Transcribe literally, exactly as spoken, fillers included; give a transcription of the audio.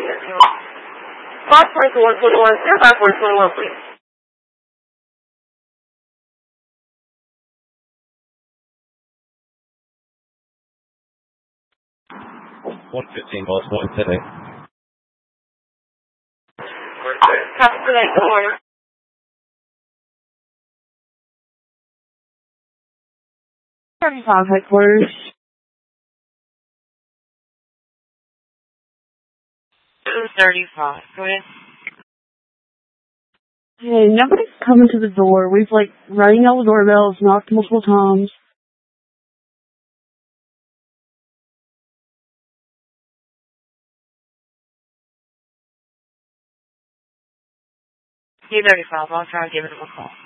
five forty-one twenty-one, five forty twenty-one, please. one fifteen, boss, one today. Copy today, good morning. thirty-five headquarters. two thirty-five, go ahead. Hey, nobody's coming to the door. We've, like, rang all the doorbells, knocked multiple times. two thirty-five, I'll try to give him a call.